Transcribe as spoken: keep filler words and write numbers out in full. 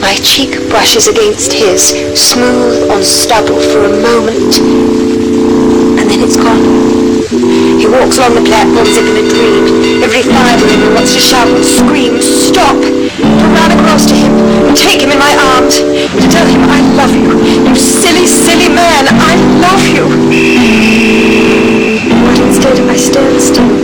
My cheek brushes against his, smooth on stubble for a moment, and then it's gone. He walks along the platform as if in a dream. Every fibre in him wants to shout and scream, stop! To run across to him, and take him in my arms, and to tell him I love you. You silly, silly man, I love you. But instead I stand still.